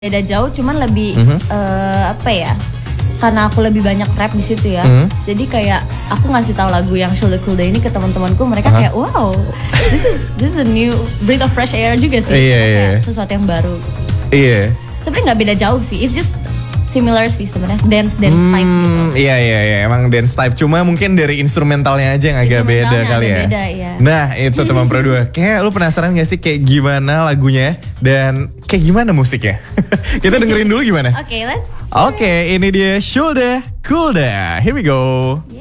Beda jauh, cuman lebih apa ya? Karena aku lebih banyak rap di situ ya. Jadi kayak aku ngasih tahu lagu yang Shoulda Coolda ini ke teman-temanku, mereka kayak wow, this is a new breath of fresh air juga sih. Kayak sesuatu yang baru. Iya. Sebenarnya nggak beda jauh sih. It's just similar sih sebenarnya, dance type gitu. Iya, emang dance type. Cuma mungkin dari instrumentalnya aja yang agak beda kali ya. Beda, ya. Nah itu teman Pro 2. Kayak lu penasaran gak sih kayak gimana lagunya dan kayak gimana musiknya? Kita dengerin dulu gimana? Oke, let's. Oke, ini dia Shoulda Coolda. Here we go. Yeah.